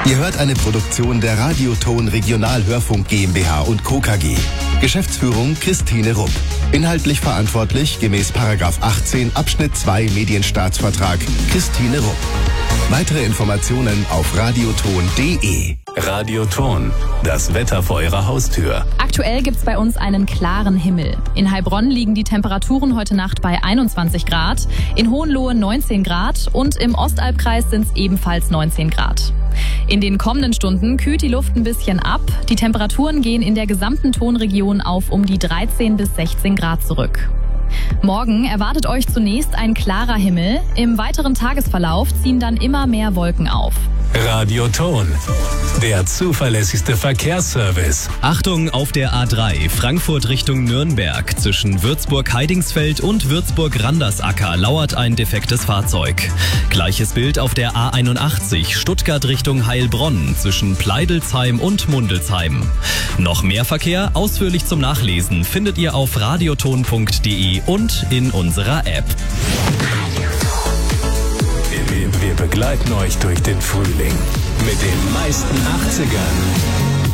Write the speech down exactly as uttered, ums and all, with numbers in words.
Ihr hört eine Produktion der Radioton Regionalhörfunk GmbH und Co. K G. Geschäftsführung Christine Rupp. Inhaltlich verantwortlich gemäß Paragraph achtzehn Abschnitt zwei Medienstaatsvertrag Christine Rupp. Weitere Informationen auf radioton punkt de. Radioton, das Wetter vor Ihrer Haustür. Aktuell gibt's bei uns einen klaren Himmel. In Heilbronn liegen die Temperaturen heute Nacht bei einundzwanzig Grad, in Hohenlohe neunzehn Grad und im Ostalbkreis sind's ebenfalls neunzehn Grad. In den kommenden Stunden kühlt die Luft ein bisschen ab. Die Temperaturen gehen in der gesamten Tonregion auf um die dreizehn bis sechzehn Grad zurück. Morgen erwartet euch zunächst ein klarer Himmel. Im weiteren Tagesverlauf ziehen dann immer mehr Wolken auf. Radioton, der zuverlässigste Verkehrsservice. Achtung auf der A drei, Frankfurt Richtung Nürnberg. Zwischen Würzburg-Heidingsfeld und Würzburg-Randersacker lauert ein defektes Fahrzeug. Gleiches Bild auf der A einundachtzig, Stuttgart Richtung Heilbronn. Zwischen Pleidelsheim und Mundelsheim. Noch mehr Verkehr, ausführlich zum Nachlesen, findet ihr auf radioton punkt de und in unserer App. Wir begleiten euch durch den Frühling mit den meisten achtzigern.